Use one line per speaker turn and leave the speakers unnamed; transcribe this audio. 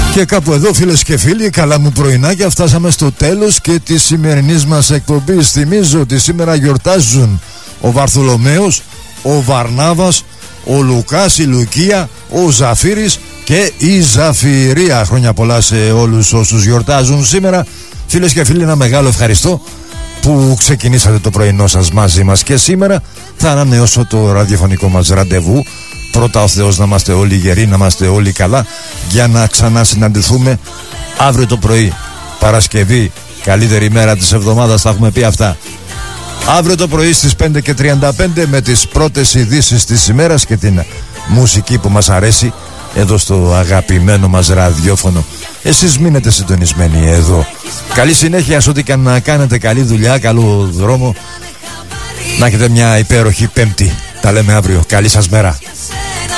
Και κάπου εδώ, φίλες και φίλοι, καλά μου πρωινάκια, φτάσαμε στο τέλος και της σημερινής μας εκπομπής. Θυμίζω ότι σήμερα γιορτάζουν ο Βαρθολομαίος, ο Βαρνάβας, ο Λουκάς, η Λουκία, ο Ζαφύρης και η Ζαφυρία. Χρόνια πολλά σε όλους όσους γιορτάζουν σήμερα. Φίλες και φίλοι, ένα μεγάλο ευχαριστώ που ξεκινήσατε το πρωινό σας μαζί μας. Και σήμερα θα ανανεώσω το ραδιοφωνικό μας ραντεβού. Πρώτα ο Θεός να είμαστε όλοι γεροί, να είμαστε όλοι καλά, για να ξανά συναντηθούμε αύριο το πρωί, Παρασκευή, καλύτερη μέρα της εβδομάδας, θα έχουμε πει αυτά. Αύριο το πρωί στις 5:35 με τις πρώτες ειδήσεις της ημέρας και την μουσική που μας αρέσει εδώ στο αγαπημένο μας ραδιόφωνο. Εσείς μείνετε συντονισμένοι εδώ. Καλή συνέχεια σε ό,τι και να κάνετε, καλή δουλειά, καλό δρόμο. Να έχετε μια υπέροχη Πέμπτη. Τα λέμε αύριο. Καλή σας μέρα.